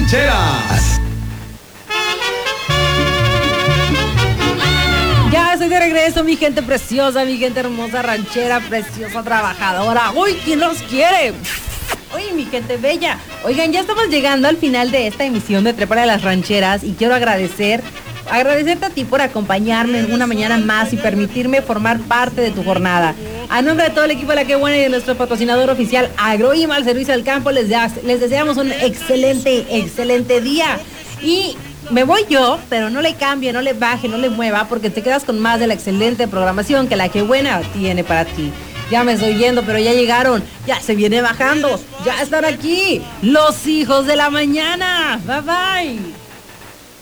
rancheras. Ya estoy de regreso, mi gente preciosa, mi gente hermosa, ranchera, preciosa, trabajadora. ¡Uy, quién los quiere! ¡Uy, mi gente bella! Oigan, ya estamos llegando al final de esta emisión de Trépale a las Rancheras y quiero agradecerte a ti por acompañarme en una mañana más y permitirme formar parte de tu jornada. A nombre de todo el equipo de La Que Buena y de nuestro patrocinador oficial Agroima, al servicio del campo, les deseamos un excelente día. Y me voy yo, pero no le cambie, no le baje, no le mueva, porque te quedas con más de la excelente programación que La Que Buena tiene para ti. Ya me estoy yendo, pero ya llegaron, ya se viene bajando, ya están aquí, los hijos de la mañana. Bye bye.